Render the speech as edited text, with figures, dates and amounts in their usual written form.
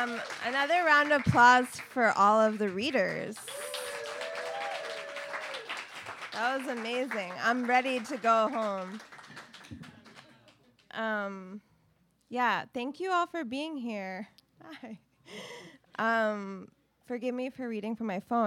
Another round of applause for all of the readers. That was amazing. I'm ready to go home. Yeah, thank you all for being here. Hi. Forgive me for reading from my phone.